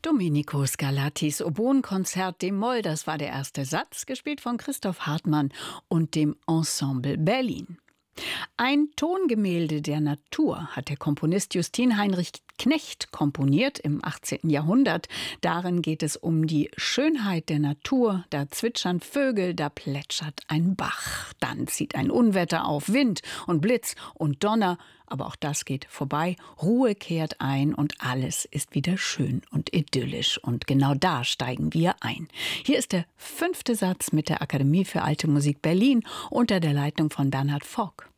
Domenico Scarlattis Oboenkonzert d-Moll, das war der erste Satz, gespielt von Christoph Hartmann und dem Ensemble Berlin. Ein Tongemälde der Natur hat der Komponist Justin Heinrich Knecht komponiert im 18. Jahrhundert. Darin geht es um die Schönheit der Natur. Da zwitschern Vögel, da plätschert ein Bach. Dann zieht ein Unwetter auf, Wind und Blitz und Donner. Aber auch das geht vorbei. Ruhe kehrt ein und alles ist wieder schön und idyllisch. Und genau da steigen wir ein. Hier ist der 5. Satz mit der Akademie für Alte Musik Berlin unter der Leitung von Bernhard Fock.